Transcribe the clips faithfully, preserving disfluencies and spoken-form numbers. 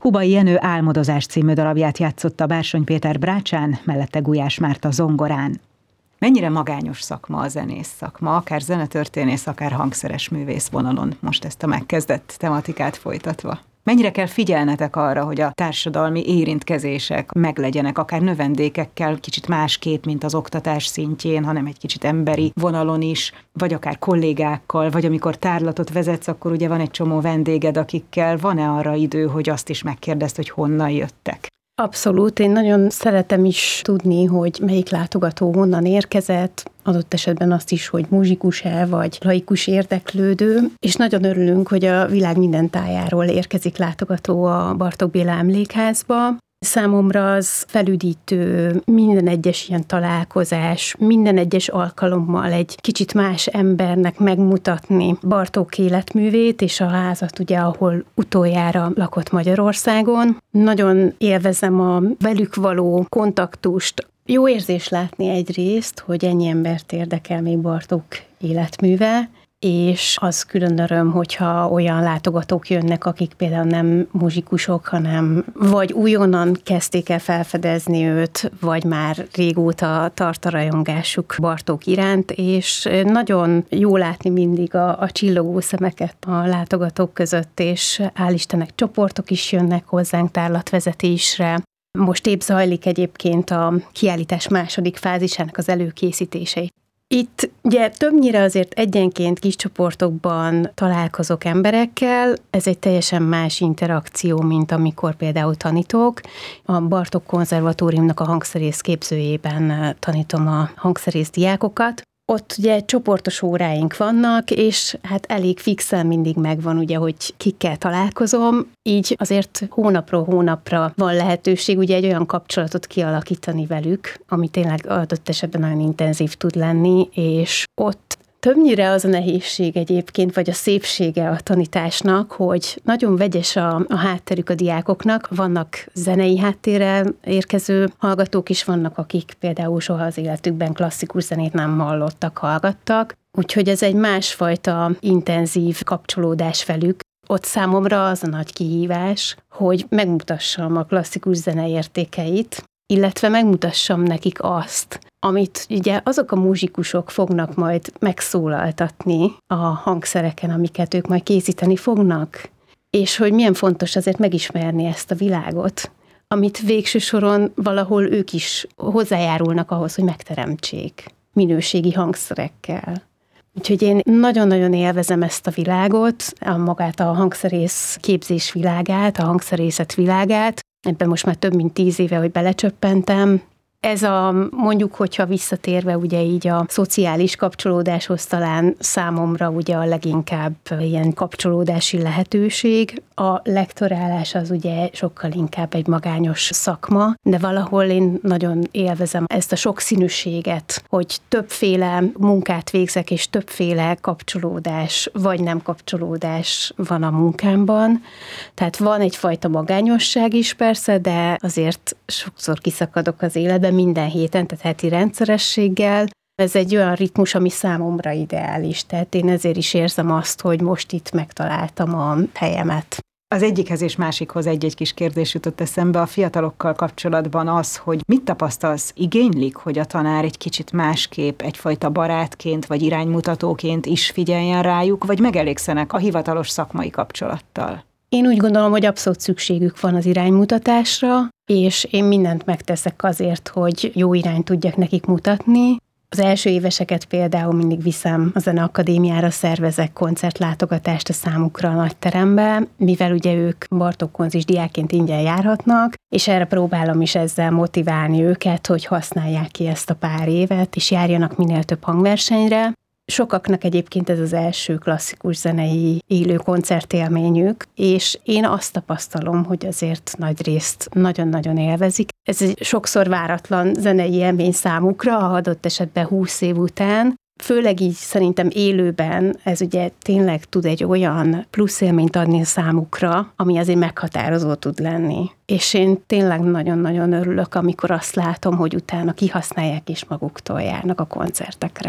Hubay Jenő Álmodozás című darabját játszotta Bársony Péter brácsán, mellette Gulyás Márta zongorán. Mennyire magányos szakma a zenész szakma, akár zenetörténész, akár hangszeres művész vonalon, most ezt a megkezdett tematikát folytatva? Mennyire kell figyelnetek arra, hogy a társadalmi érintkezések meglegyenek, akár növendékekkel, kicsit másképp, mint az oktatás szintjén, hanem egy kicsit emberi vonalon is, vagy akár kollégákkal, vagy amikor tárlatot vezetsz, akkor ugye van egy csomó vendéged, akikkel van-e arra idő, hogy azt is megkérdezd, hogy honnan jöttek? Abszolút, én nagyon szeretem is tudni, hogy melyik látogató honnan érkezett, adott esetben azt is, hogy muzsikus-e, vagy laikus érdeklődő, és nagyon örülünk, hogy a világ minden tájáról érkezik látogató a Bartók Béla Emlékházba. Számomra az felüdítő, minden egyes ilyen találkozás, minden egyes alkalommal egy kicsit más embernek megmutatni Bartók életművét, és a házat ugye, ahol utoljára lakott Magyarországon. Nagyon élvezem a velük való kontaktust. Jó érzés látni egyrészt, hogy ennyi embert érdekel még Bartók életműve, és az külön öröm, hogyha olyan látogatók jönnek, akik például nem muzsikusok, hanem vagy újonnan kezdték el felfedezni őt, vagy már régóta tart a rajongásuk Bartók iránt, és nagyon jó látni mindig a, a csillogó szemeket a látogatók között, és hál' Istennek csoportok is jönnek hozzánk tárlatvezetésre. Most épp zajlik egyébként a kiállítás második fázisának az előkészítései. Itt ugye többnyire azért egyenként kis csoportokban találkozok emberekkel, ez egy teljesen más interakció, mint amikor például tanítok. A Bartók Konzervatóriumnak a hangszerész képzőjében tanítom a hangszerész diákokat. Ott ugye csoportos óráink vannak, és hát elég fixen mindig megvan, ugye, hogy kikkel találkozom, így azért hónapról hónapra van lehetőség ugye egy olyan kapcsolatot kialakítani velük, ami tényleg adott esetben nagyon intenzív tud lenni, és ott többnyire az a nehézség egyébként, vagy a szépsége a tanításnak, hogy nagyon vegyes a, a hátterük a diákoknak. Vannak zenei háttérrel érkező hallgatók is, vannak, akik például soha az életükben klasszikus zenét nem hallottak, hallgattak. Úgyhogy ez egy másfajta intenzív kapcsolódás velük. Ott számomra az a nagy kihívás, hogy megmutassam a klasszikus zene értékeit, illetve megmutassam nekik azt, amit ugye azok a muzsikusok fognak majd megszólaltatni a hangszereken, amiket ők majd készíteni fognak, és hogy milyen fontos azért megismerni ezt a világot, amit végső soron valahol ők is hozzájárulnak ahhoz, hogy megteremtsék minőségi hangszerekkel. Úgyhogy én nagyon-nagyon élvezem ezt a világot, a magát a hangszerész képzés világát, a hangszerészet világát. Ebben most már több mint tíz éve, hogy belecsöppentem. Ez a, mondjuk, hogyha visszatérve ugye így a szociális kapcsolódáshoz talán számomra ugye a leginkább ilyen kapcsolódási lehetőség. A lektorálás az ugye sokkal inkább egy magányos szakma, de valahol én nagyon élvezem ezt a sokszínűséget, hogy többféle munkát végzek, és többféle kapcsolódás, vagy nem kapcsolódás van a munkámban. Tehát van egyfajta magányosság is persze, de azért sokszor kiszakadok az életben, minden héten, tehát heti rendszerességgel. Ez egy olyan ritmus, ami számomra ideális, tehát én ezért is érzem azt, hogy most itt megtaláltam a helyemet. Az egyikhez és másikhoz egy-egy kis kérdés jutott eszembe a fiatalokkal kapcsolatban az, hogy mit tapasztalsz, igénylik, hogy a tanár egy kicsit másképp, egyfajta barátként vagy iránymutatóként is figyeljen rájuk, vagy megelégszenek a hivatalos szakmai kapcsolattal? Én úgy gondolom, hogy abszolút szükségük van az iránymutatásra, és én mindent megteszek azért, hogy jó irányt tudjak nekik mutatni. Az első éveseket például mindig viszem a Zeneakadémiára, szervezek koncertlátogatást a számukra a nagyterembe, mivel ugye ők Bartók konzis diákként ingyen járhatnak, és erre próbálom is ezzel motiválni őket, hogy használják ki ezt a pár évet, és járjanak minél több hangversenyre. Sokaknak egyébként ez az első klasszikus zenei élő koncertélményük, és én azt tapasztalom, hogy azért nagyrészt nagyon-nagyon élvezik. Ez egy sokszor váratlan zenei élmény számukra, ha adott esetben húsz év után. Főleg így szerintem élőben ez ugye tényleg tud egy olyan plusz élményt adni a számukra, ami azért meghatározó tud lenni. És én tényleg nagyon-nagyon örülök, amikor azt látom, hogy utána kihasználják és maguktól járnak a koncertekre.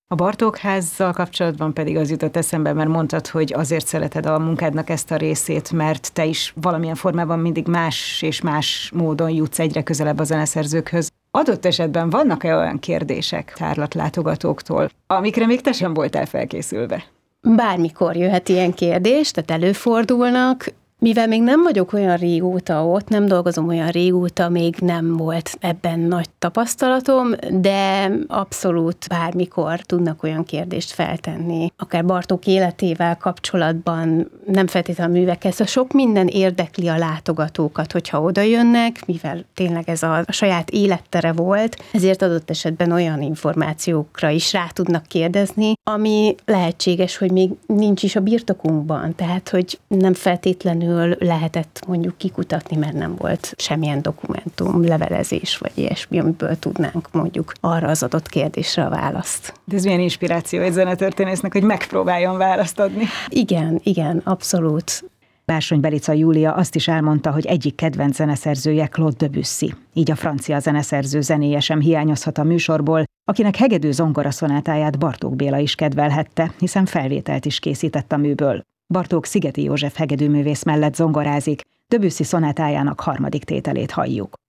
A Bartókházzal kapcsolatban pedig az jutott eszembe, mert mondtad, hogy azért szereted a munkádnak ezt a részét, mert te is valamilyen formában mindig más és más módon jutsz egyre közelebb a zeneszerzőkhöz. Adott esetben vannak-e olyan kérdések tárlatlátogatóktól, amikre még te sem voltál felkészülve? Bármikor jöhet ilyen kérdés, tehát előfordulnak. Mivel még nem vagyok olyan régóta ott, nem dolgozom olyan régóta, még nem volt ebben nagy tapasztalatom, de abszolút bármikor tudnak olyan kérdést feltenni. Akár Bartók életével kapcsolatban, nem feltétlenül a művekkel, szóval sok minden érdekli a látogatókat, hogyha oda jönnek, mivel tényleg ez a saját élettere volt, ezért adott esetben olyan információkra is rá tudnak kérdezni, ami lehetséges, hogy még nincs is a birtokunkban, tehát hogy nem feltétlenül lehetett mondjuk kikutatni, mert nem volt semmilyen dokumentum, levelezés vagy ilyesmi, amiből tudnánk mondjuk arra az adott kérdésre a választ. De ez milyen inspiráció egy zenetörténésznek, hogy megpróbáljon választ adni? Igen, igen, abszolút. Bársony Belica Júlia azt is elmondta, hogy egyik kedvenc zeneszerzője Claude Debussy. Így a francia zeneszerző zenéje sem hiányozhat a műsorból, akinek hegedű zongoraszonátáját Bartók Béla is kedvelhette, hiszen felvételt is készített a műből. Bartók Szigeti József hegedűművész mellett zongorázik, Debussy szonátájának harmadik tételét halljuk.